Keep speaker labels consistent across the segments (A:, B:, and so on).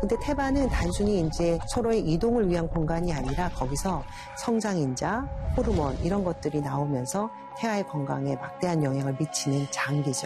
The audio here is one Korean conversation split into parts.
A: 근데 태반은 단순히 이제 서로의 이동을 위한 공간이 아니라 거기서 성장인자, 호르몬 이런 것들이 나오면서 태아의 건강에 막대한 영향을 미치는 장기죠.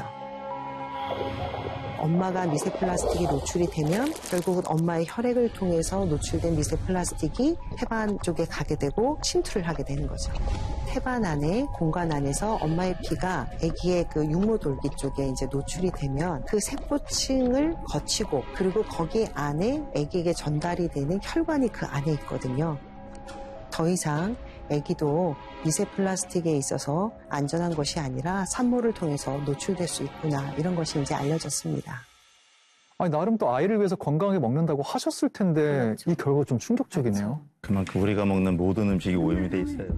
A: 엄마가 미세 플라스틱이 노출이 되면 결국은 엄마의 혈액을 통해서 노출된 미세 플라스틱이 태반 쪽에 가게 되고 침투를 하게 되는 거죠. 태반 안에 공간 안에서 엄마의 피가 아기의 그 육모돌기 쪽에 이제 노출이 되면 그 세포층을 거치고 그리고 거기 안에 아기에게 전달이 되는 혈관이 그 안에 있거든요. 더 이상 아기도 미세 플라스틱에 있어서 안전한 것이 아니라 산모를 통해서 노출될 수 있구나 이런 것이 이제 알려졌습니다.
B: 아니, 나름 또 아이를 위해서 건강하게 먹는다고 하셨을 텐데
A: 그렇죠.
B: 이 결과가 좀 충격적이네요.
C: 그만큼 우리가 먹는 모든 음식이 오염이 돼 있어요.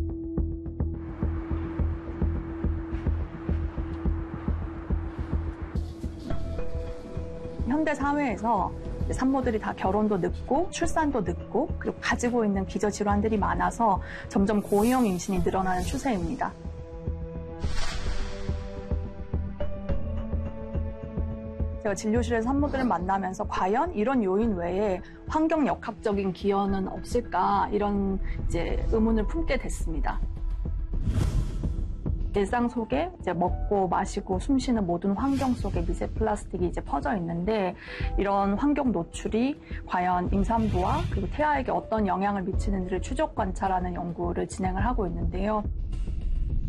D: 현대 사회에서 산모들이 다 결혼도 늦고 출산도 늦고 그리고 가지고 있는 기저질환들이 많아서 점점 고령 임신이 늘어나는 추세입니다. 제가 진료실에서 산모들을 만나면서 과연 이런 요인 외에 환경 역학적인 기여는 없을까 이런 이제 의문을 품게 됐습니다. 일상 속에 이제 먹고 마시고 숨쉬는 모든 환경 속에 미세 플라스틱이 이제 퍼져 있는데 이런 환경 노출이 과연 임산부와 그리고 태아에게 어떤 영향을 미치는지를 추적 관찰하는 연구를 진행을 하고 있는데요.